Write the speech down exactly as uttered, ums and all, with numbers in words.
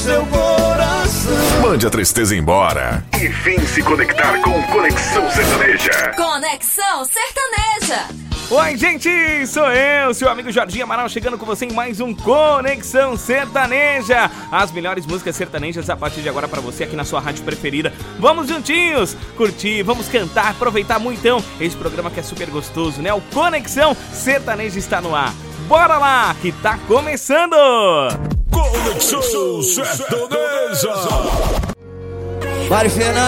seu coração. Mande a tristeza embora e vem se conectar com Conexão Sertaneja. Conexão Sertaneja. Oi, gente, sou eu, seu amigo Jorginho Amaral, chegando com você em mais um Conexão Sertaneja. As melhores músicas sertanejas a partir de agora pra você aqui na sua rádio preferida. Vamos juntinhos, curtir, vamos cantar, aproveitar muitão esse programa que é super gostoso, né? O Conexão Sertaneja está no ar. Bora lá, que tá começando! Conexão Sertaneja. Mari Fernandes.